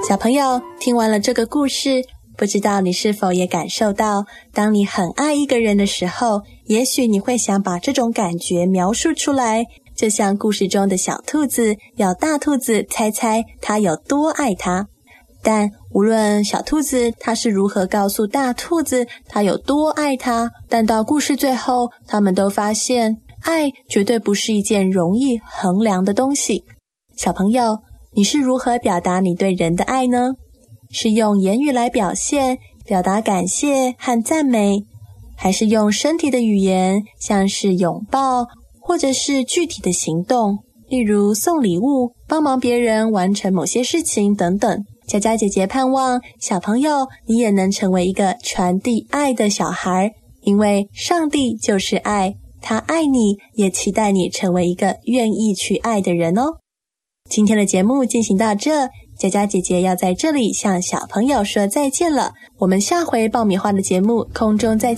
小朋友，听完了这个故事，不知道你是否也感受到，当你很爱一个人的时候，也许你会想把这种感觉描述出来，就像故事中的小兔子要大兔子猜猜它有多爱它。但无论小兔子它是如何告诉大兔子它有多爱它，但到故事最后，他们都发现爱绝对不是一件容易衡量的东西。小朋友，你是如何表达你对人的爱呢？是用言语来表现，表达感谢和赞美，还是用身体的语言，像是拥抱，或者是具体的行动，例如送礼物、帮忙别人完成某些事情等等。佳佳姐姐盼望小朋友你也能成为一个传递爱的小孩，因为上帝就是爱，他爱你，也期待你成为一个愿意去爱的人哦。今天的节目进行到这，佳佳姐姐要在这里向小朋友说再见了，我们下回爆米花的节目空中再见。